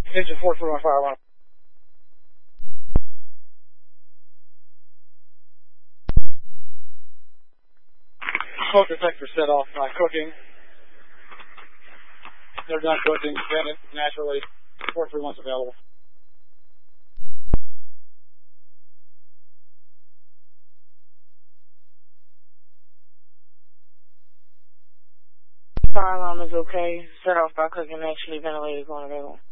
Engine 431 fire alarm. Smoke detector set off by cooking. They're done cooking. Then naturally, 431's available. Fire alarm is okay. Set off by cooking. Actually, ventilator going available.